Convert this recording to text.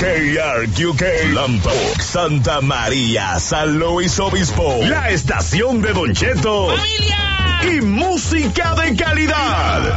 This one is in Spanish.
KRQK, Lompoc, Santa María, San Luis Obispo. La estación de Don Cheto. ¡Familia! Y música de calidad.